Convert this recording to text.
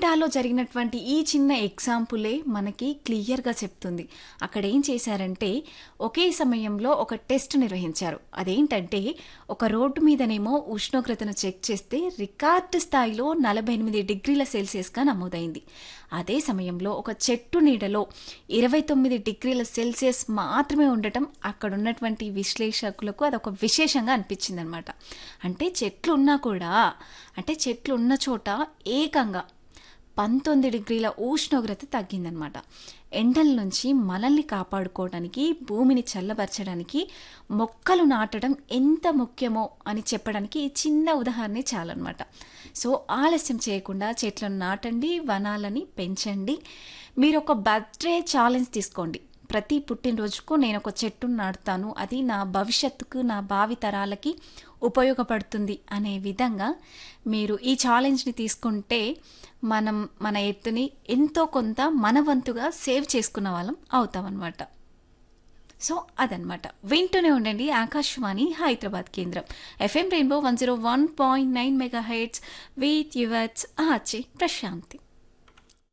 కెనడాలో జరిగినటువంటి ఈ చిన్న ఎగ్జాంపులే మనకి క్లియర్‌గా చెప్తుంది. అక్కడేం చేశారంటే, ఒకే సమయంలో ఒక టెస్ట్ నిర్వహించారు. అదేంటంటే, ఒక రోడ్డు మీదనేమో ఉష్ణోగ్రతను చెక్ చేస్తే రికార్డ్ స్థాయిలో 48 డిగ్రీల సెల్సియస్‌గా నమోదైంది. అదే సమయంలో ఒక చెట్టు నీడలో 29 డిగ్రీల సెల్సియస్ మాత్రమే ఉండటం అక్కడున్నటువంటి విశ్లేషకులకు అదొక విశేషంగా అనిపించిందనమాట. అంటే చెట్లు ఉన్న చోట ఏకంగా 19 డిగ్రీల ఉష్ణోగ్రత తగ్గిందనమాట. ఎండల నుంచి మనల్ని కాపాడుకోవడానికి, భూమిని చల్లబరచడానికి మొక్కలు నాటడం ఎంత ముఖ్యమో అని చెప్పడానికి ఈ చిన్న ఉదాహరణే చాలన్నమాట. సో ఆలస్యం చేయకుండా చెట్లను నాటండి, వనాలని పెంచండి. మీరు ఒక బర్త్‌డే ఛాలెంజ్ తీసుకోండి. ప్రతి పుట్టినరోజుకు నేను ఒక చెట్టును నాటుతాను, అది నా భవిష్యత్తుకు, నా భావి తరాలకి ఉపయోగపడుతుంది అనే విధంగా మీరు ఈ ఛాలెంజ్‌ని తీసుకుంటే మనం మన ఎర్త్‌ని ఎంతో కొంత మన వంతుగా సేవ్ చేసుకున్న వాళ్ళం అవుతామన్నమాట. సో అదనమాట. వింటూనే ఉండండి ఆకాశవాణి హైదరాబాద్ కేంద్రం. FM rainbow 101.9 megahertz with yours RJ Prashanti.